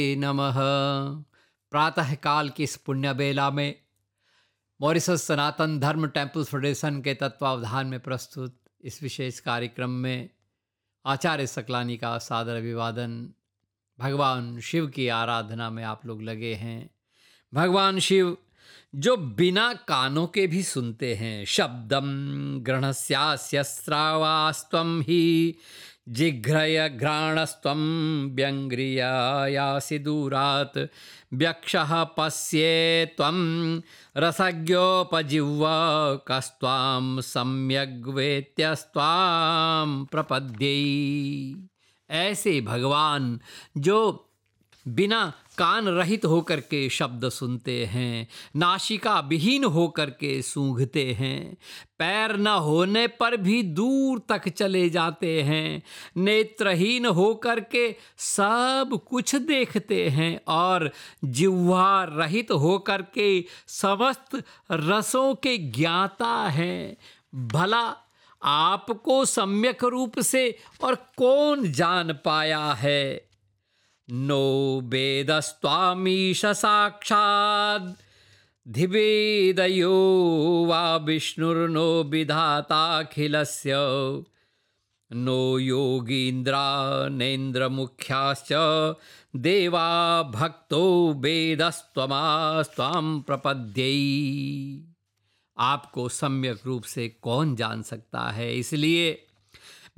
नमः। प्रातः काल की इस पुण्य बेला में मॉरिशस सनातन धर्म टेम्पल फेडरेशन के तत्वावधान में प्रस्तुत इस विशेष कार्यक्रम में आचार्य सकलानी का सादर अभिवादन। भगवान शिव की आराधना में आप लोग लगे हैं। भगवान शिव जो बिना कानों के भी सुनते हैं। शब्दम गृणस्यास्य श्रावास्त्वं ही जिघ्रय घ्राणस्त्वं व्यङ्ग्रियायासि दूरात् व्यक्षः पश्ये त्वं रसज्ञोपजिह्वा कस्त्वां सम्यग् वेत्त्यस्त्वां प्रपद्ये। ऐसे भगवान जो बिना कान रहित होकर के शब्द सुनते हैं, नासिका विहीन होकर के सूंघते हैं, पैर न होने पर भी दूर तक चले जाते हैं, नेत्रहीन होकर के सब कुछ देखते हैं और जिह्वा रहित होकर के समस्त रसों के ज्ञाता हैं। भला आपको सम्यक रूप से और कौन जान पाया है? नो वेदस्त्वामीश साक्षात् धिवेदयो वा विष्णुर्नो विधाताखिलस्य नो योगीन्द्रा नेन्द्रमुख्याश्च देवा भक्तो वेदस्त्वमास्त्वां प्रपद्ये। आपको सम्यक रूप से कौन जान सकता है? इसलिए